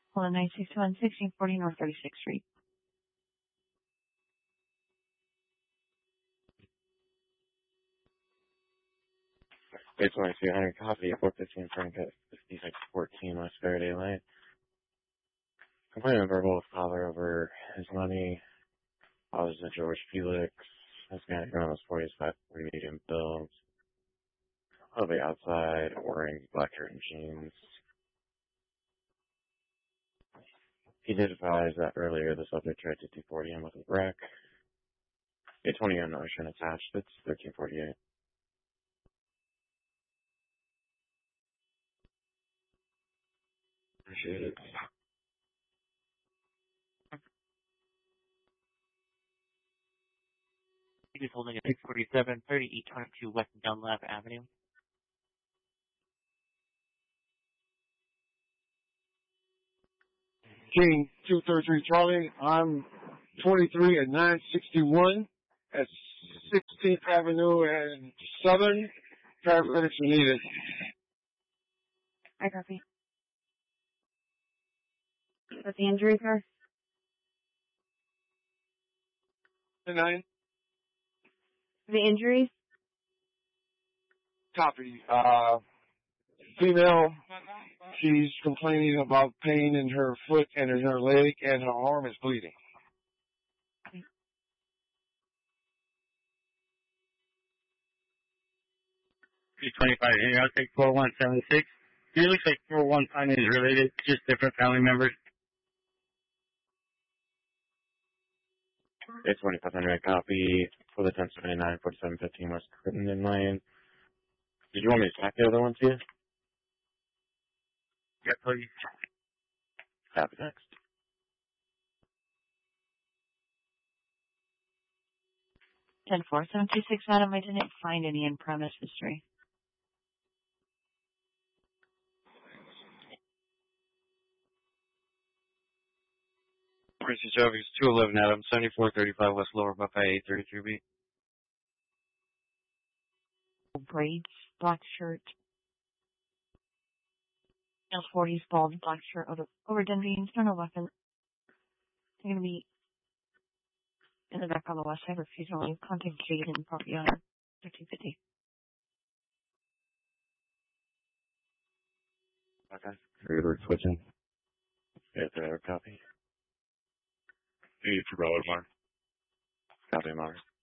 Hold on, 961 1640 North 36th Street. It's only 200 copy of 415 Frank at 5614 West Faraday Lane. Complaining verbal with father over his money. Father's a George Felix. This guy on his 45 medium builds. He'll be outside wearing black shirt and jeans. He did advise that earlier the subject tried to 240 him with a wreck. A 20-gun notion attached. It's 1348. Appreciate it. He was holding at 647 3822 West Dunlap Avenue. King 233 Charlie. I'm 23 at 961 at 16th Avenue and Southern. Paramedics are needed. I copy. What the injuries are? 9. The injuries? Copy. Female, she's complaining about pain in her foot and in her leg, and her arm is bleeding. 325, and I'll take 4176. It looks like 415 is related, just different family members. It's 2500 copy for the 1079 4715 West Crittenden Lane. Did you want me to stack the other one to you? Yeah, please. Copy next. 10-4, 726 Adam, I didn't find any in-premise history. Princeton Jovies, 211 Adam, 7435 West Lower Buckeye, 833B. Braids, black shirt. L40s, bald, black shirt, over Denver, no weapon. They're gonna be in the back on the west side, refusing to leave. Contact Jaden, property owner, 1350. Okay. We're switching. It's a copy. Hey, for Ballard Mark. Copy, Mark.